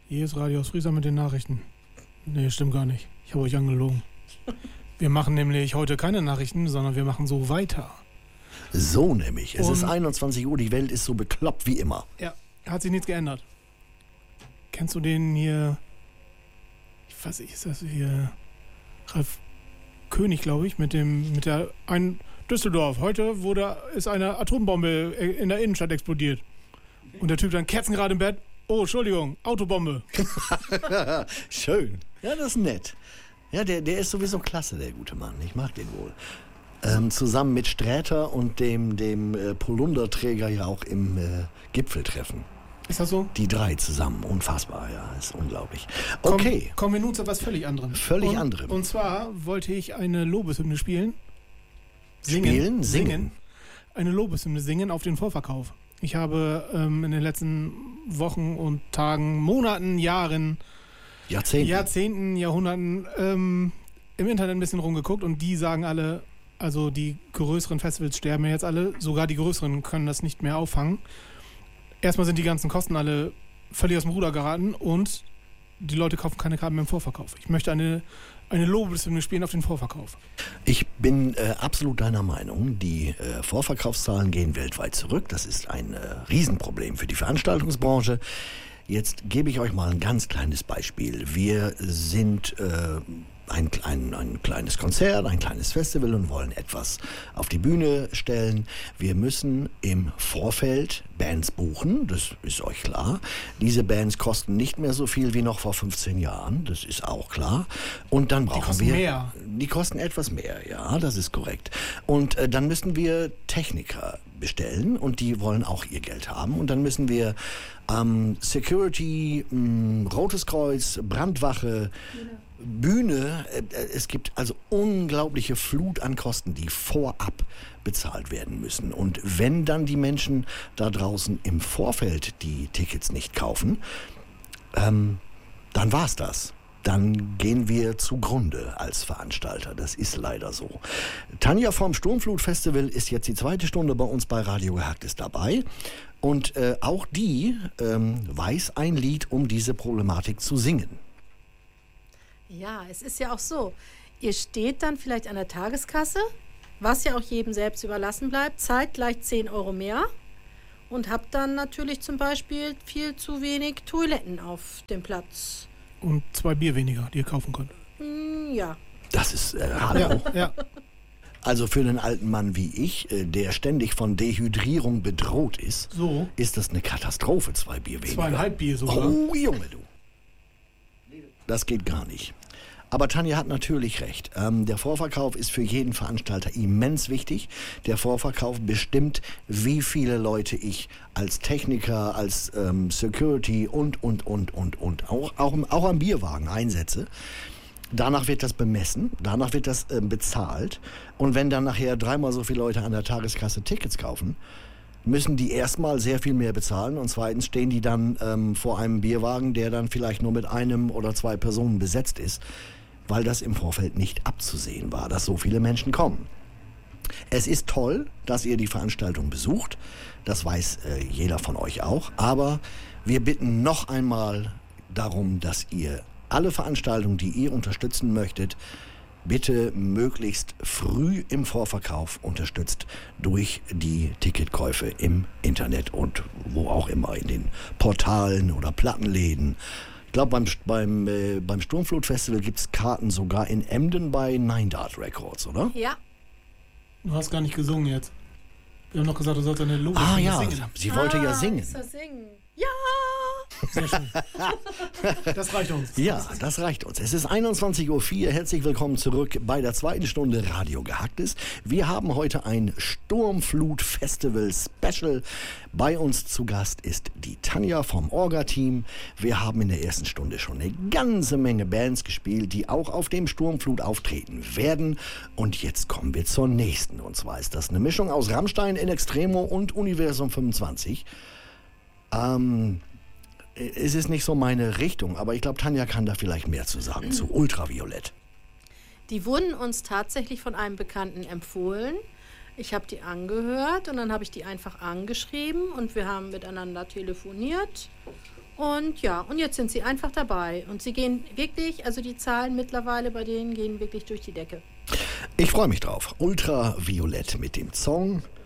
Hier ist Radio aus Friesland mit den Nachrichten. Nee, stimmt gar nicht. Ich habe euch angelogen. Wir machen nämlich heute keine Nachrichten, sondern wir machen so weiter. So nämlich. Es ist 21 Uhr, die Welt ist so bekloppt wie immer. Ja, hat sich nichts geändert. Kennst du den hier? Ich weiß nicht, ist das hier Ralf König, glaube ich, mit der Düsseldorf. Heute ist eine Atombombe in der Innenstadt explodiert. Und der Typ dann kerzengerade im Bett. Oh, Entschuldigung, Autobombe. Schön. Ja, das ist nett. Ja, der ist sowieso klasse, der gute Mann. Ich mag den wohl. Zusammen mit Sträter und dem Polunderträger ja auch im Gipfeltreffen. Ist das so? Die drei zusammen. Unfassbar, ja. Ist unglaublich. Okay. Kommen wir nun zu etwas völlig anderem. Anderem. Und zwar wollte ich eine Lobeshymne spielen. Singen. Eine Lobeshymne singen auf den Vorverkauf. Ich habe in den letzten Wochen und Tagen, Monaten, Jahren, Jahrzehnten, Jahrhunderten im Internet ein bisschen rumgeguckt und die sagen alle, also die größeren Festivals sterben ja jetzt alle, sogar die größeren können das nicht mehr auffangen. Erstmal sind die ganzen Kosten alle völlig aus dem Ruder geraten und die Leute kaufen keine Karten mehr im Vorverkauf. Ich möchte eine Lobeshymne spielen auf den Vorverkauf. Ich bin absolut deiner Meinung. Die Vorverkaufszahlen gehen weltweit zurück. Das ist ein Riesenproblem für die Veranstaltungsbranche. Jetzt gebe ich euch mal ein ganz kleines Beispiel. Wir sind ein kleines Konzert, ein kleines Festival und wollen etwas auf die Bühne stellen. Wir müssen im Vorfeld Bands buchen, das ist euch klar. Diese Bands kosten nicht mehr so viel wie noch vor 15 Jahren, das ist auch klar. Und dann brauchen wir... Die kosten etwas mehr, ja, das ist korrekt. Und dann müssen wir Techniker bestellen und die wollen auch ihr Geld haben. Und dann müssen wir Security, Rotes Kreuz, Brandwache, Bühne, es gibt also unglaubliche Flut an Kosten, die vorab bezahlt werden müssen. Und wenn dann die Menschen da draußen im Vorfeld die Tickets nicht kaufen, dann war's das. Dann gehen wir zugrunde als Veranstalter. Das ist leider so. Tanja vom Sturmflut-Festival ist jetzt die 2. Stunde bei uns bei Radio Gehackt ist dabei. Und auch die weiß ein Lied, um diese Problematik zu singen. Ja, es ist ja auch so. Ihr steht dann vielleicht an der Tageskasse, was ja auch jedem selbst überlassen bleibt, zahlt gleich 10 Euro mehr und habt dann natürlich zum Beispiel viel zu wenig Toiletten auf dem Platz. Und 2 Bier weniger, die ihr kaufen könnt. Ja. Das ist hallo. Ja. Also für einen alten Mann wie ich, der ständig von Dehydrierung bedroht ist, ist das eine Katastrophe, 2 Bier weniger. 2,5 Bier sogar. Oh, Junge, du. Das geht gar nicht. Aber Tanja hat natürlich recht. Der Vorverkauf ist für jeden Veranstalter immens wichtig. Der Vorverkauf bestimmt, wie viele Leute ich als Techniker, als Security und auch am Bierwagen einsetze. Danach wird das bemessen, danach wird das bezahlt. Und wenn dann nachher 3-mal so viele Leute an der Tageskasse Tickets kaufen, müssen die erstmal sehr viel mehr bezahlen und zweitens stehen die dann vor einem Bierwagen, der dann vielleicht nur mit 1 oder 2 Personen besetzt ist, weil das im Vorfeld nicht abzusehen war, dass so viele Menschen kommen. Es ist toll, dass ihr die Veranstaltung besucht, das weiß jeder von euch auch, aber wir bitten noch einmal darum, dass ihr alle Veranstaltungen, die ihr unterstützen möchtet, bitte möglichst früh im Vorverkauf unterstützt durch die Ticketkäufe im Internet und wo auch immer, in den Portalen oder Plattenläden. Ich glaube, beim Sturmflut-Festival gibt es Karten sogar in Emden bei Nine Dart Records, oder? Ja. Du hast gar nicht gesungen jetzt. Wir haben noch gesagt, du sollst eine Lobeshymne singen. Sie wollte ja singen. Ist das singen? Ja! Sehr schön. Das reicht uns. Ja, das reicht uns. Es ist 21.04 Uhr. Herzlich willkommen zurück bei der 2. Stunde Radio Gehackt ist. Wir haben heute ein Sturmflut-Festival-Special. Bei uns zu Gast ist die Tanja vom Orga-Team. Wir haben in der ersten Stunde schon eine ganze Menge Bands gespielt, die auch auf dem Sturmflut auftreten werden. Und jetzt kommen wir zur nächsten. Und zwar ist das eine Mischung aus Rammstein, In Extremo und Universum 25. Es ist nicht so meine Richtung, aber ich glaube, Tanja kann da vielleicht mehr zu sagen, zu Ultraviolett. Die wurden uns tatsächlich von einem Bekannten empfohlen. Ich habe die angehört und dann habe ich die einfach angeschrieben und wir haben miteinander telefoniert Und ja, und jetzt sind sie einfach dabei. Und sie gehen wirklich, also die Zahlen mittlerweile bei denen gehen wirklich durch die Decke. Ich freue mich drauf. Ultraviolett mit dem Song